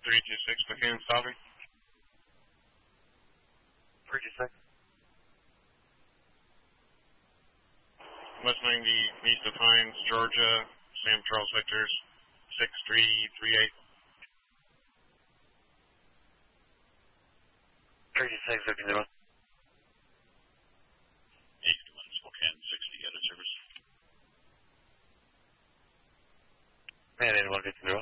326 McCann Salvi. 326. West 90, east of Hines, Georgia, Sam Charles Victors, 6338. 326, looking to East of Spokane, 60 out of service. Man, 8150.